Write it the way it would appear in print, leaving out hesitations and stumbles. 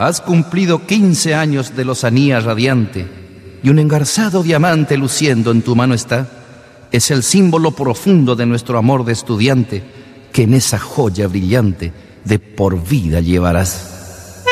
Has cumplido 15 años de lozanía radiante, y un engarzado diamante luciendo en tu mano está. Es el símbolo profundo de nuestro amor de estudiante, que en esa joya brillante de por vida llevarás.